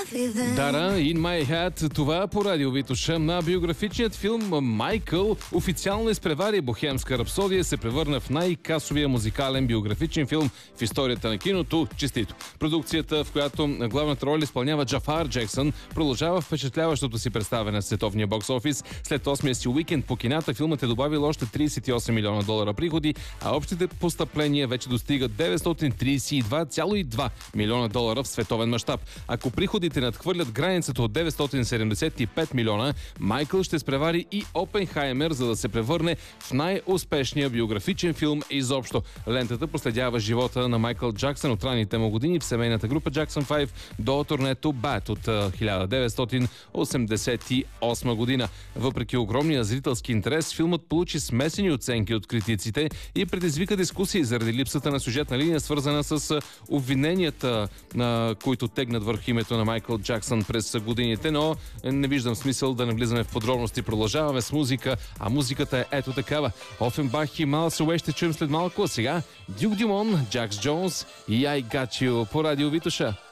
Дара, In My Head, това по радио Витоша. На биографичният филм Майкъл официално изпревари Бохемска рапсодия, се превърна в най-касовия музикален биографичен филм в историята на киното. Честито! Продукцията, в която главната роля изпълнява Джафар Джексън, продължава впечатляващото си представяне в световния бокс офис. След 8-я си уикенд по кината, филмът е добавил още $38 милиона приходи, а общите постъпления вече достигат $932,2 милиона в световен мащаб. Ако приходите надхвърлят границата от 975 милиона, Майкъл ще спревари и Опенхаймер, за да се превърне в най-успешния биографичен филм изобщо. Лентата проследява живота на Майкъл Джаксън от ранните му години в семейната група Jackson 5 до турнето Bad от 1988 година. Въпреки огромния зрителски интерес, филмът получи смесени оценки от критиците и предизвика дискусии заради липсата на сюжетна линия, свързана с обвиненията, които тегнат върху името на Майкъл Джаксън през годините, но не виждам смисъл да навлизаме в подробности. Продължаваме с музика, а музиката е ето такава. Офенбах и Miles Away ще чуем след малко, а сега Дюк Дюмон, Джакс Джонс и I Got You по радио Витоша.